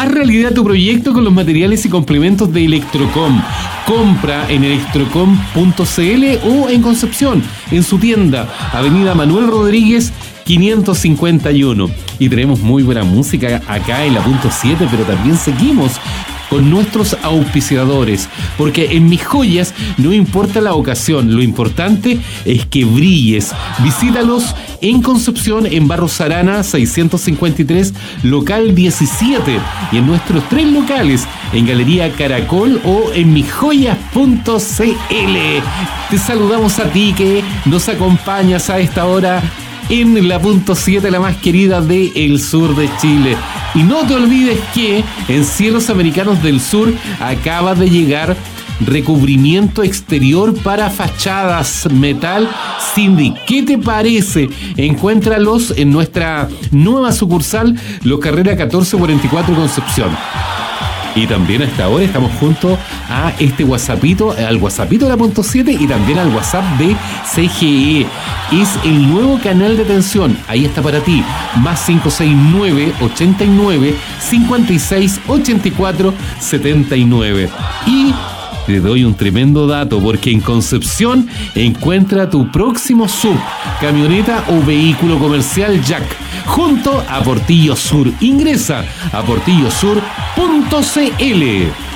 Haz realidad tu proyecto con los materiales y complementos de Electrocom. Compra en electrocom.cl o en Concepción, en su tienda, Avenida Manuel Rodríguez 551. Y tenemos muy buena música acá en la punto 7, pero también seguimos con nuestros auspiciadores, porque en Mis Joyas no importa la ocasión, lo importante es que brilles. Visítalos en Concepción, en Barros Arana 653, local 17, y en nuestros 3 locales, en Galería Caracol o en misjoyas.cl. Te saludamos a ti que nos acompañas a esta hora en la punto 7, la más querida del sur de Chile. Y no te olvides que en Cielos Americanos del Sur acaba de llegar recubrimiento exterior para fachadas metal Cindy. ¿Qué te parece? Encuéntralos en nuestra nueva sucursal, Los Carrera 1444 Concepción. Y también hasta ahora estamos junto a este WhatsAppito, al WhatsAppito de la punto 7 y también al WhatsApp de CGE. Es el nuevo canal de atención. Ahí está para ti. Más 569 89 56 84 79. Y te doy un tremendo dato, porque en Concepción encuentra tu próximo SUV, camioneta o vehículo comercial Jack, junto a Portillo Sur. Ingresa a portillosur.cl.